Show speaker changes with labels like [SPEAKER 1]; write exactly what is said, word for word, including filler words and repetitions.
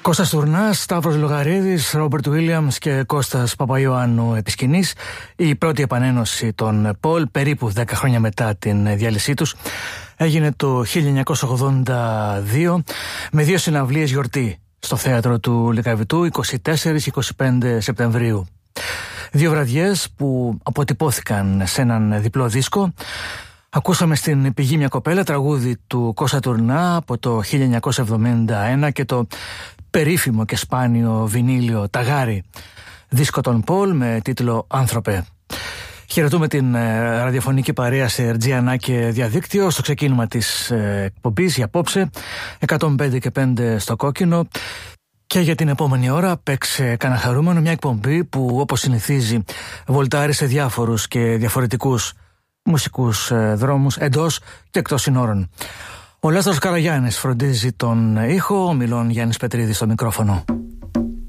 [SPEAKER 1] Κώστας Τουρνάς, Σταύρος Λογαρίδης, Ρόμπερτ Βίλιαμς και Κώστας Παπαϊωάννου επί σκηνής. Η πρώτη επανένωση των Πολ, περίπου δέκα χρόνια μετά την διάλυσή τους, έγινε το χίλια εννιακόσια ογδόντα δύο με δύο συναυλίες γιορτή στο θέατρο του Λυκαβητού, είκοσι τέσσερα και είκοσι πέντε Σεπτεμβρίου. Δύο βραδιές που αποτυπώθηκαν σε έναν διπλό δίσκο. Ακούσαμε στην Πηγή μια κοπέλα, τραγούδι του Κώστα Τουρνά από το χίλια εννιακόσια εβδομήντα ένα, και το περίφημο και σπάνιο βινίλιο Ταγάρι, δίσκο των Πολ με τίτλο «Άνθρωπε». Χαιρετούμε την ε, ραδιοφωνική παρέα σε Ερτζιανά και διαδίκτυο στο ξεκίνημα της ε, εκπομπής για απόψε, εκατόν πέντε και πέντε στο κόκκινο. Και για την επόμενη ώρα παίξε κανένα χαρούμενο, μια εκπομπή που όπως συνηθίζει βολτάρει σε διάφορους και διαφορετικούς μουσικούς ε, δρόμους εντός και εκτός συνόρων. Ο Λάστρος Καραγιάννης φροντίζει τον ήχο, ο Μιλών Γιάννης Πετρίδης στο μικρόφωνο.